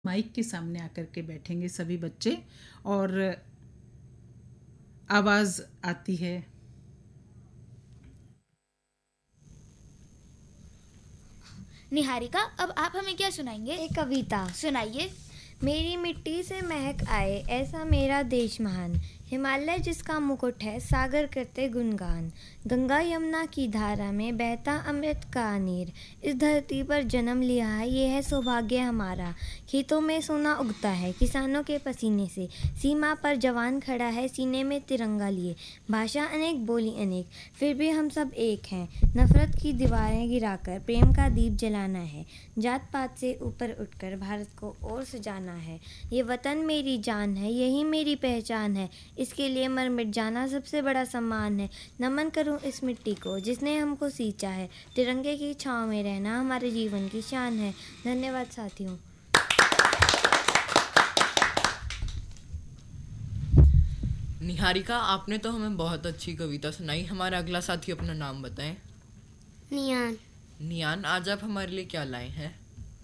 Mic के सामने आकर के बैठेंगे सभी बच्चे और आवाज़ आती है। निहारिका, अब आप हमें क्या सुनाएंगे? एक कविता सुनाइए। मेरी मिट्टी से महक आए ऐसा मेरा देश महान, हिमालय जिसका मुकुट है सागर करते गुणगान, गंगा यमुना की धारा में बहता अमृत का नीर, इस धरती पर जन्म लिया है ये है सौभाग्य हमारा, खेतों में सोना उगता है किसानों के पसीने से, सीमा पर जवान खड़ा है सीने में तिरंगा लिए, भाषा अनेक बोली अनेक फिर भी हम सब एक हैं, नफरत की दीवारें गिराकर प्रेम का दीप जलाना है, जात पात से ऊपर उठकर भारत को और सजाना है, ये वतन मेरी जान है यही मेरी पहचान है, इसके लिए मर मिट जाना सबसे बड़ा सम्मान है, नमन करूं इस मिट्टी को जिसने हमको सींचा है, तिरंगे की छांव में रहना हमारे जीवन की शान है। धन्यवाद साथियों। निहारिका, आपने तो हमें बहुत अच्छी कविता सुनाई। हमारा अगला साथी अपना नाम बताएं। नियान। नियान, आज आप हमारे लिए क्या लाए हैं?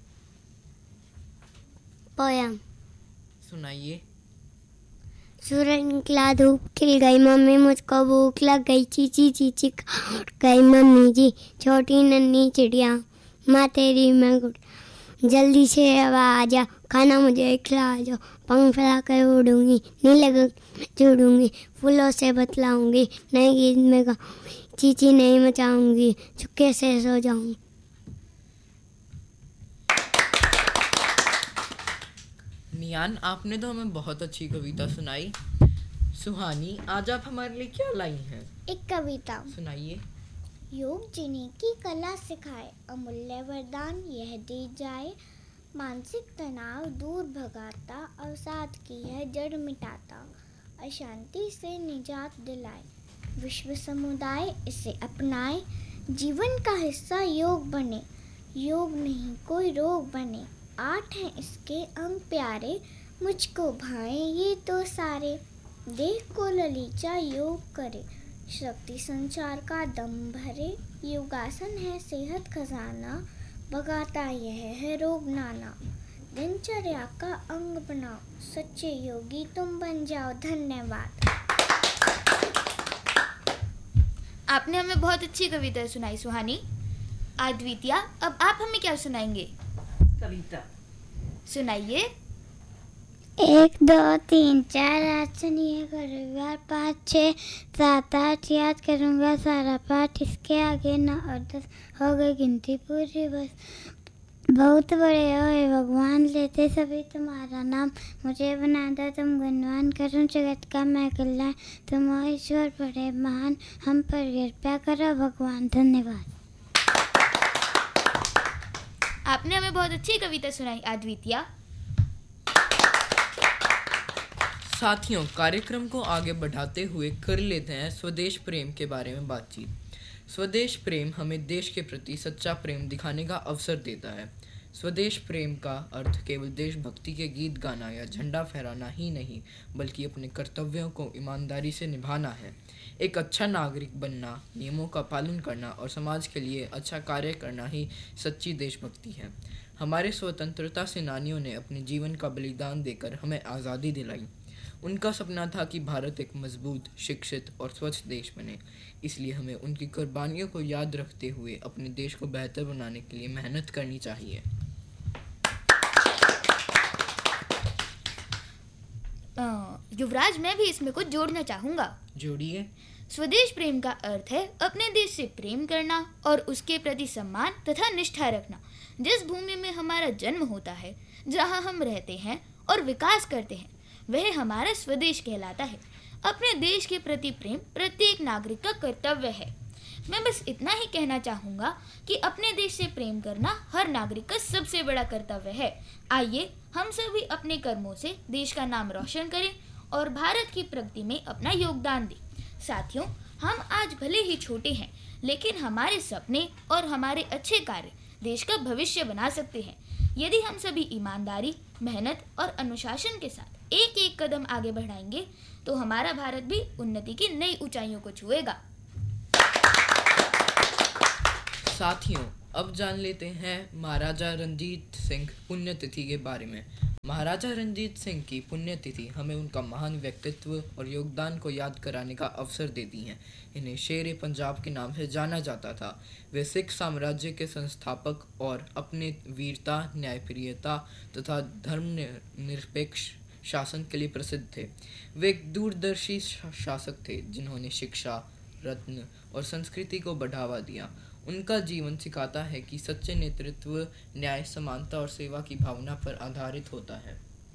पोयम। सुनाइए। सूरज निकला धूप खिल गई, मम्मी मुझको भूख लग गई, चीची चीची गई मम्मी जी, छोटी नन्ही चिड़िया माँ तेरी मैं गुड़, जल्दी से हवा आ जा खाना मुझे खिला जो, पंख फैला कर उड़ूंगी नीले जुड़ूंगी, फूलों से बतलाऊंगी नए गीत में गाऊंगी, चीची नहीं मचाऊंगी चुपके से सो जाऊंगी। नियान, आपने तो हमें बहुत अच्छी कविता सुनाई। सुहानी, आज आप हमारे लिए क्या लाई हैं? एक कविता सुनाइए। योग जीने की कला सिखाए, अमूल्य वरदान यह दे जाए, मानसिक तनाव दूर भगाता, अवसाद की है जड़ मिटाता, अशांति से निजात दिलाए, विश्व समुदाय इसे अपनाए, जीवन का हिस्सा योग बने, योग नहीं कोई रोग बने, 8 हैं इसके अंग प्यारे, मुझको भाए ये तो सारे, देह को ललीचा योग करे, शक्ति संचार का दम भरे, योगासन है सेहत खजाना, भगाता यह है रोग नाना, दिनचर्या का अंग बनाओ, सच्चे योगी तुम बन जाओ। धन्यवाद। आपने हमें बहुत अच्छी कविता सुनाई सुहानी। अद्वितिया, अब आप हमें क्या सुनाएंगे? कविता सुनाइए। 1 2 3 4 8 सुनिए रविवार 5 6 7 8 याद करूँगा सारा पाठ, इसके आगे 9 और 10 हो गई गिनती पूरी बस, बहुत बड़े हो भगवान लेते सभी तुम्हारा नाम, मुझे बना दो तुम गुणवान, करूँ जगत का मैं कल्याण, तुम हो ईश्वर बड़े महान, हम पर कृपा करो भगवान। धन्यवाद। आपने हमें बहुत अच्छी कविता सुनाई अद्वितिया। साथियों, कार्यक्रम को आगे बढ़ाते हुए कर लेते हैं स्वदेश प्रेम के बारे में बातचीत। स्वदेश प्रेम हमें देश के प्रति सच्चा प्रेम दिखाने का अवसर देता है। स्वदेश प्रेम का अर्थ केवल देशभक्ति के गीत गाना या झंडा फहराना ही नहीं, बल्कि अपने कर्तव्यों को ईमानदारी से निभाना है। एक अच्छा नागरिक बनना, नियमों का पालन करना और समाज के लिए अच्छा कार्य करना ही सच्ची देशभक्ति है। हमारे स्वतंत्रता सेनानियों ने अपने जीवन का बलिदान देकर हमें आज़ादी दिलाई। उनका सपना था कि भारत एक मजबूत, शिक्षित और स्वच्छ देश बने। इसलिए हमें उनकी कुर्बानियों को याद रखते हुए अपने देश को बेहतर बनाने के लिए मेहनत करनी चाहिए। युवराज, मैं भी इसमें कुछ जोड़ना चाहूँगा। जोड़िए। स्वदेश प्रेम का अर्थ है अपने देश से प्रेम करना और उसके प्रति सम्मान तथा निष्ठा रखना। जिस भूमि में हमारा जन्म होता है, जहाँ हम रहते हैं और विकास करते हैं, वह हमारा स्वदेश कहलाता है। अपने देश के प्रति प्रेम प्रत्येक नागरिक का कर्तव्य है। मैं बस इतना ही कहना चाहूँगा कि अपने देश से प्रेम करना हर नागरिक का सबसे बड़ा कर्तव्य है। आइए हम सभी अपने कर्मों से देश का नाम रोशन करें और भारत की प्रगति में अपना योगदान दें। साथियों, हम आज भले ही छोटे हैं, लेकिन हमारे सपने और हमारे अच्छे कार्य देश का भविष्य बना सकते हैं। यदि हम सभी ईमानदारी, मेहनत और अनुशासन के साथ एक एक कदम आगे बढ़ाएंगे, तो हमारा भारत भी उन्नति की नई ऊंचाइयों को छुएगा। साथियों, अब जान लेते हैं महाराजा रणजीत सिंह पुण्यतिथि के बारे में। महाराजा रणजीत सिंह की पुण्यतिथि हमें उनका महान व्यक्तित्व और योगदान को याद कराने का अवसर देती है। इन्हें शेर पंजाब के नाम से जाना जाता था। वे सिख साम्राज्य के संस्थापक और अपने वीरता, न्यायप्रियता तथा धर्मनिरपेक्ष शासन के लिए प्रसिद्ध थे। वे एक दूरदर्शी शासक थे जिन्होंने शिक्षा, रत्न और संस्कृति को बढ़ावा दिया। उनका जीवन सिखाता है कि सच्चे नेतृत्व न्याय, समानता और सेवा की भावना पर आधारित होता है।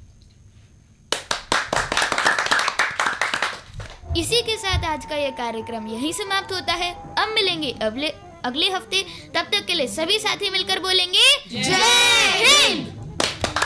इसी के साथ आज का यह कार्यक्रम यहीं समाप्त होता है। अब मिलेंगे अगले हफ्ते। तब तक के लिए सभी साथी मिलकर बोलेंगे जय हिंद।